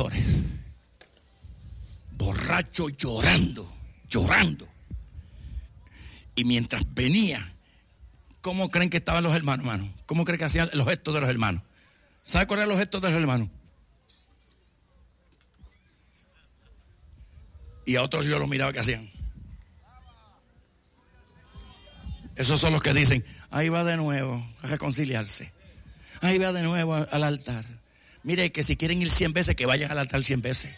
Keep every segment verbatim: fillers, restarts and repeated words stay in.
pastores, borracho, llorando, llorando. Y mientras venía, ¿cómo creen que estaban los hermanos, hermano? ¿Cómo creen que hacían los gestos de los hermanos? ¿Sabe cuál eran los gestos de los hermanos? Y a otros yo los miraba que hacían. Esos son los que dicen, ahí va de nuevo a reconciliarse. Ahí va de nuevo al altar. Mire, que si quieren ir cien veces, que vayan al altar cien veces.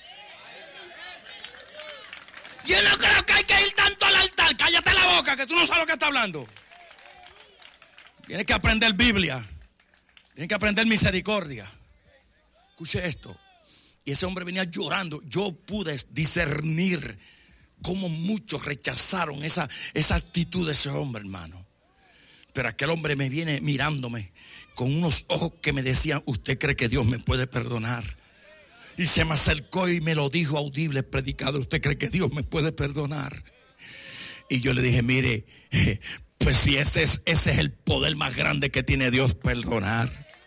Yo no creo que hay que ir tanto al altar. Cállate la boca, que tú no sabes lo que está hablando. Tienes que aprender Biblia. Tienes que aprender misericordia. Escuche esto. Y ese hombre venía llorando. Yo pude discernir cómo muchos rechazaron esa, esa actitud de ese hombre, hermano. Pero aquel hombre me viene mirándome con unos ojos que me decían, ¿usted cree que Dios me puede perdonar? Y se me acercó y me lo dijo audible, predicador, ¿usted cree que Dios me puede perdonar? Y yo le dije, mire, pues si ese es, ese es el poder más grande que tiene Dios, perdonar.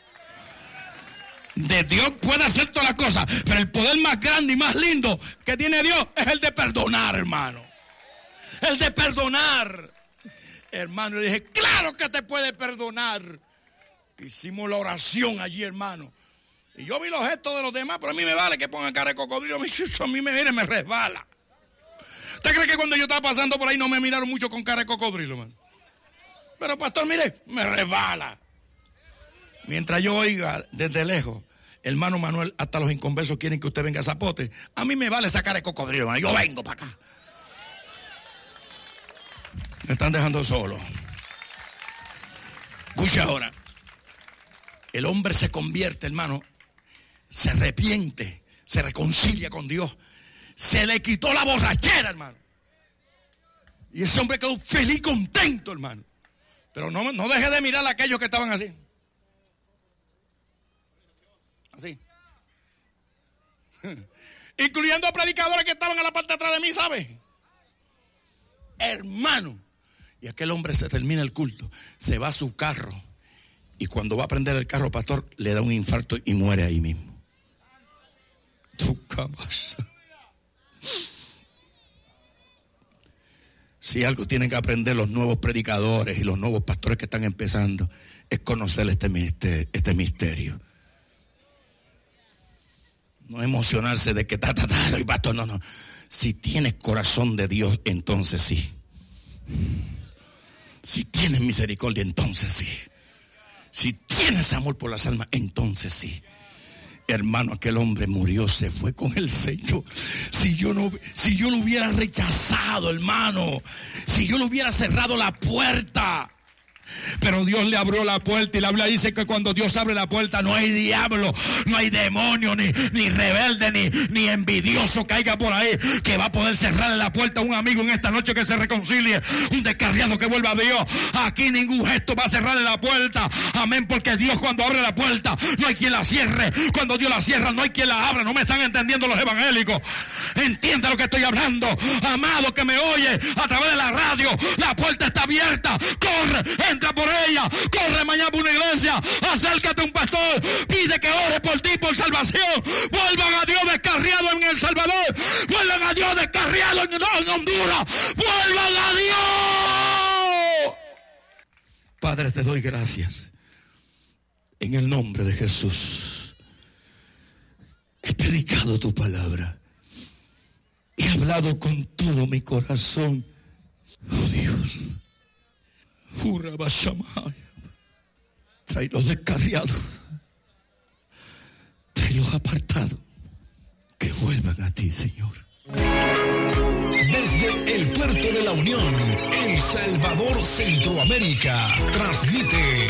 De Dios puede hacer todas las cosas, pero el poder más grande y más lindo que tiene Dios es el de perdonar, hermano. El de perdonar. Hermano, le dije, claro que te puede perdonar. Hicimos la oración allí, hermano. Y yo vi los gestos de los demás, pero a mí me vale que pongan cara de cocodrilo. A mí me mire, me resbala. ¿Usted cree que cuando yo estaba pasando por ahí no me miraron mucho con cara de cocodrilo, hermano? Pero pastor, mire, me resbala. Mientras yo oiga desde lejos, hermano Manuel, hasta los inconversos quieren que usted venga a Zapote. A mí me vale esa cara de cocodrilo, hermano. Yo vengo para acá. Me están dejando solo. Escucha ahora. El hombre se convierte, hermano, se arrepiente, se reconcilia con Dios, se le quitó la borrachera, hermano. Y ese hombre quedó feliz y contento, hermano. Pero no, no deje de mirar a aquellos que estaban así. Así. Incluyendo a predicadores que estaban a la parte de atrás de mí, ¿sabe? Hermano. Y aquel hombre se termina el culto, se va a su carro. Y cuando va a prender el carro, pastor, le da un infarto y muere ahí mismo. Tu cabeza. Si algo tienen que aprender los nuevos predicadores y los nuevos pastores que están empezando, es conocer este misterio. Este misterio. No emocionarse de que ta, ta, ta, y pastor, no, no. Si tienes corazón de Dios, entonces sí. Si tienes misericordia, entonces sí. Si tienes amor por las almas, entonces sí. Hermano, aquel hombre murió, se fue con el Señor. Si yo no, si yo lo hubiera rechazado, hermano, si yo le hubiera cerrado la puerta. Pero Dios le abrió la puerta y la Biblia dice que cuando Dios abre la puerta no hay diablo, no hay demonio, ni, ni rebelde, ni, ni envidioso caiga por ahí que va a poder cerrarle la puerta a un amigo en esta noche que se reconcilie, un descarriado que vuelva a Dios. Aquí ningún gesto va a cerrarle la puerta, amén, porque Dios cuando abre la puerta no hay quien la cierre, cuando Dios la cierra no hay quien la abra. No me están entendiendo los evangélicos. Entiende lo que estoy hablando, amado que me oye a través de la radio, la puerta está abierta, corre, entra por ella, corre mañana por una iglesia, acércate a un pastor, pide que ore por ti, por salvación. Vuelvan a Dios descarriado en El Salvador, vuelvan a Dios descarriado en, en Honduras, vuelvan a Dios. Padre, te doy gracias en el nombre de Jesús. He predicado tu palabra, he hablado con todo mi corazón. Oh Dios, trae los descarriados, trae los apartados, que vuelvan a ti, Señor. Desde el puerto de la Unión, El Salvador, Centroamérica, transmite